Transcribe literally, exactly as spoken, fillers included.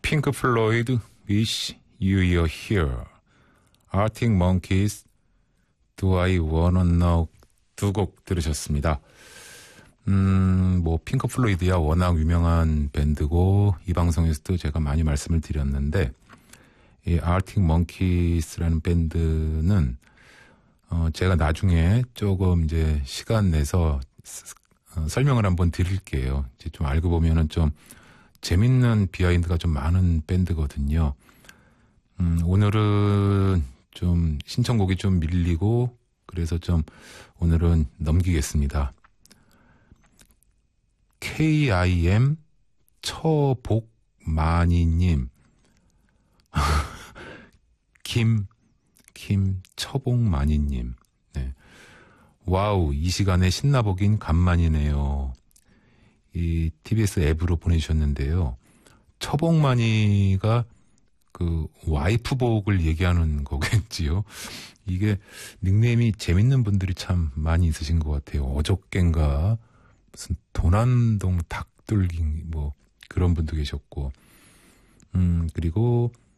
핑크 플로이드, Wish You Were Here, Arctic Monkeys, Do I Wanna Know 두 곡 들으셨습니다. 음, 뭐 핑크 플로이드야 워낙 유명한 밴드고 이 방송에서도 제가 많이 말씀을 드렸는데 이 Arctic Monkeys라는 밴드는 어, 제가 나중에 조금 이제 시간 내서 어, 설명을 한번 드릴게요. 이제 좀 알고 보면은 좀 재밌는 비하인드가 좀 많은 밴드거든요. 음, 오늘은 좀 신청곡이 좀 밀리고 그래서 좀 오늘은 넘기겠습니다. 케이아이엠 처복마니님 김, 김 처복마니님 네. 와우 이 시간에 신나보긴 간만이네요. 이 티비에스 앱으로 보내주셨는데요. 처복마니가 그 와이프복을 얘기하는 거겠지요. 이게 닉네임이 재밌는 분들이 참 많이 있으신 것 같아요. 어저껜가 무슨 도난동 닭돌기 뭐 그런 분도 계셨고 음 그리고